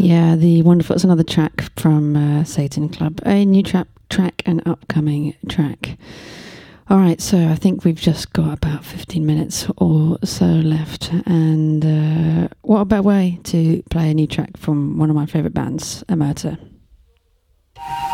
Yeah, the wonderful. It's another track from Satan Club. A new track and upcoming track. All right, so I think we've just got about 15 minutes or so left. And what a better way to play a new track from one of my favourite bands, Omerta.